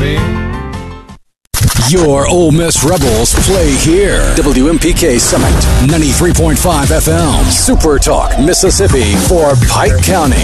me. Your Ole Miss Rebels play here. WMPK Summit, 93.5 FM. Super Talk, Mississippi for Pike County.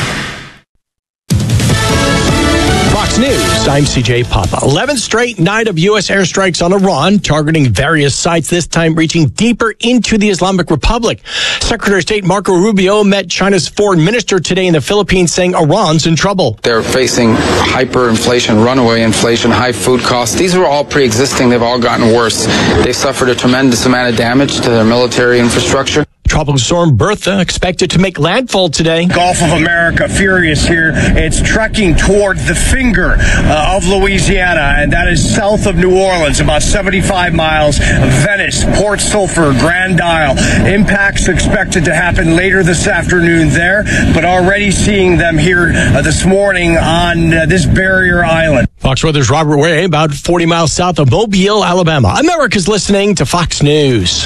Fox News, I'm CJ Papa. 11th straight night of U.S. airstrikes on Iran, targeting various sites, this time reaching deeper into the Islamic Republic. Secretary of State Marco Rubio met China's foreign minister today in the Philippines, saying Iran's in trouble. They're facing hyperinflation, runaway inflation, high food costs. These are all pre-existing. They've all gotten worse. They've suffered a tremendous amount of damage to their military infrastructure. Tropical storm Bertha expected to make landfall today. Gulf of America furious here. It's trekking toward the finger of Louisiana, and that is south of New Orleans, about 75 miles. Venice, Port Sulphur, Grand Isle. Impacts expected to happen later this afternoon there, but already seeing them here this morning on this barrier island. Fox Weather's Robert Way, about 40 miles south of Mobile, Alabama. America's listening to Fox News.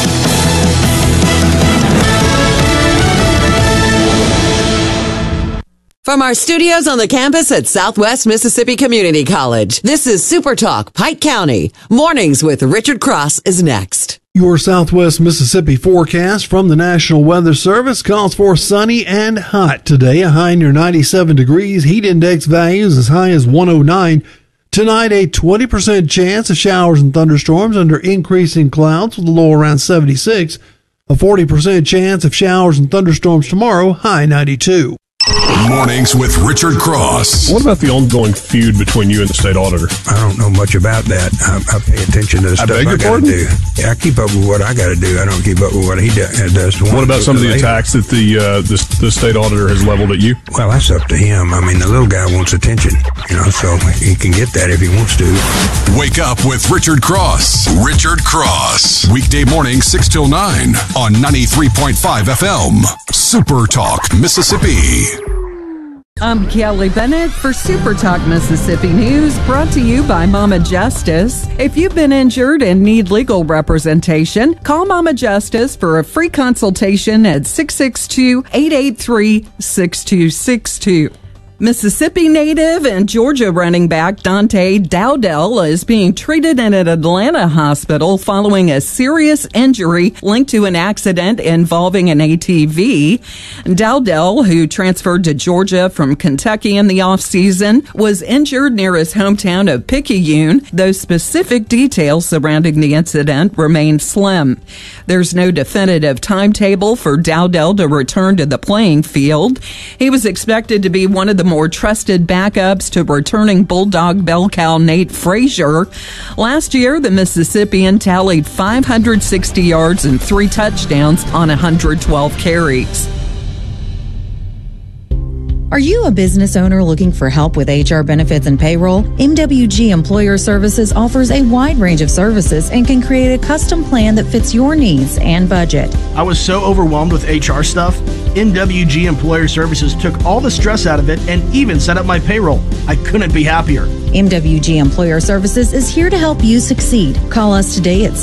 From our studios on the campus at Southwest Mississippi Community College, this is Super Talk Pike County. Mornings with Richard Cross is next. Your Southwest Mississippi forecast from the National Weather Service calls for sunny and hot today, a high near 97 degrees, heat index values as high as 109. Tonight, a 20% chance of showers and thunderstorms under increasing clouds with a low around 76. A 40% chance of showers and thunderstorms tomorrow, high 92. Mornings with Richard Cross. What about the ongoing feud between you and the state auditor? I don't know much about that. I pay attention to the stuff I got to do. Yeah, I keep up with what I got to do. I don't keep up with what he does. What about some of the attacks that the state auditor has leveled at you? Well, that's up to him. I mean, the little guy wants attention, so he can get that if he wants to. Wake up with Richard Cross. Richard Cross. Weekday morning, 6 till 9 on 93.5 FM. Super Talk, Mississippi. I'm Kelly Bennett for Super Talk Mississippi News, brought to you by Mama Justice. If you've been injured and need legal representation, call Mama Justice for a free consultation at 662-883-6262. Mississippi native and Georgia running back Dante Dowdell is being treated in an Atlanta hospital following a serious injury linked to an accident involving an ATV. Dowdell, who transferred to Georgia from Kentucky in the offseason, was injured near his hometown of Picayune, though specific details surrounding the incident remain slim. There's no definitive timetable for Dowdell to return to the playing field. He was expected to be one of the more trusted backups to returning Bulldog bell cow Nate Frazier. Last year, the Mississippian tallied 560 yards and 3 touchdowns on 112 carries. Are you a business owner looking for help with HR benefits and payroll? MWG Employer Services offers a wide range of services and can create a custom plan that fits your needs and budget. I was so overwhelmed with HR stuff. MWG Employer Services took all the stress out of it and even set up my payroll. I couldn't be happier. MWG Employer Services is here to help you succeed. Call us today at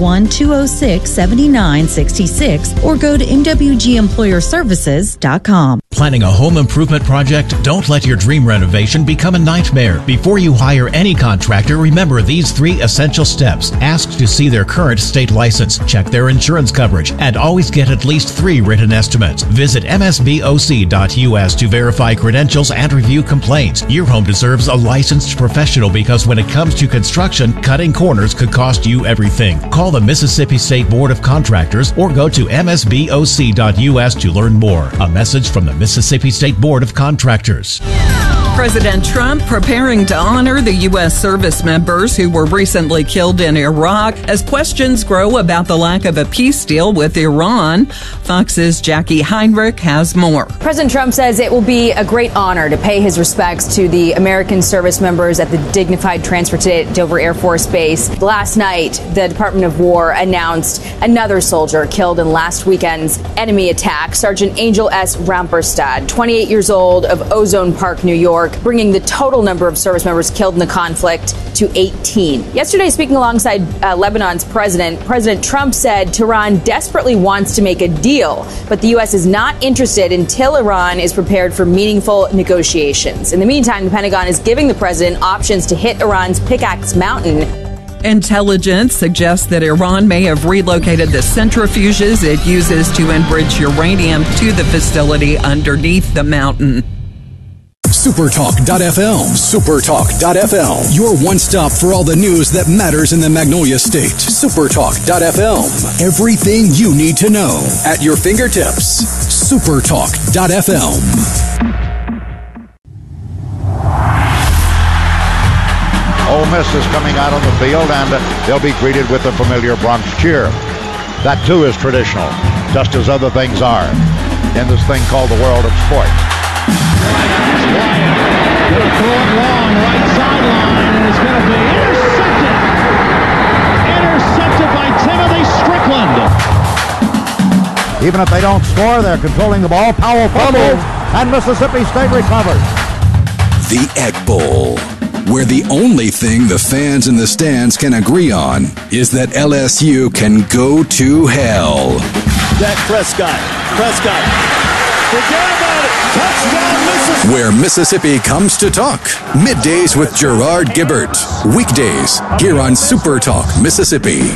601-206-7966 or go to MWGEmployerServices.com. Planning a home improvement project? Don't let your dream renovation become a nightmare. Before you hire any contractor, remember these 3 essential steps. Ask to see their current state license, check their insurance coverage, and always get at least 3 written estimates. Visit msboc.us to verify credentials and review complaints. Your home deserves a licensed professional because when it comes to construction, cutting corners could cost you everything. Call the Mississippi State Board of Contractors or go to msboc.us to learn more. A message from the Mississippi State Board of Contractors. President Trump preparing to honor the U.S. service members who were recently killed in Iraq as questions grow about the lack of a peace deal with Iran. Fox's Jackie Heinrich has more. President Trump says it will be a great honor to pay his respects to the American service members at the Dignified Transfer to Dover Air Force Base. Last night, the Department of War announced another soldier killed in last weekend's enemy attack. Sergeant Angel S. Ramperstad, 28 years old, of Ozone Park, New York, York, bringing the total number of service members killed in the conflict to 18. Yesterday, speaking alongside Lebanon's President Trump said Tehran desperately wants to make a deal, but the U.S. is not interested until Iran is prepared for meaningful negotiations. In the meantime, the Pentagon is giving the president options to hit Iran's Pickaxe Mountain. Intelligence suggests that Iran may have relocated the centrifuges it uses to enrich uranium to the facility underneath the mountain. Supertalk.fm. Supertalk.fm. Your one stop for all the news that matters in the Magnolia State. Supertalk.fm. Everything you need to know at your fingertips. Supertalk.fm. Ole Miss is coming out on the field, and they'll be greeted with the familiar Bronx cheer. That, too, is traditional, just as other things are in this thing called the world of sports. Going to throw it long, right sideline, and it's going to be intercepted. Intercepted by Timothy Strickland. Even if they don't score, they're controlling the ball. Powell fumbles, and Mississippi State recovers. The Egg Bowl, where the only thing the fans in the stands can agree on is that LSU can go to hell. Dak Prescott. Forget about it. Touchdown, Mississippi. Where Mississippi comes to talk. Middays with Gerard Gibbert. Weekdays here on Super Talk Mississippi.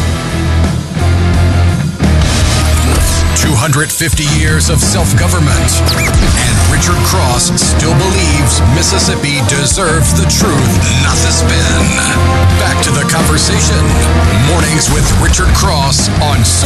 250 years of self-government. And Richard Cross still believes Mississippi deserves the truth, not the spin. Back to the conversation. Mornings with Richard Cross on